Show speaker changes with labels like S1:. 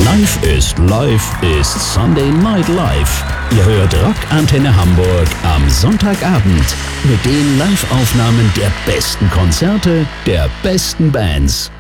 S1: Live ist Sunday Night Live. Ihr hört Rockantenne Hamburg am Sonntagabend mit den Live-Aufnahmen der besten Konzerte der besten Bands.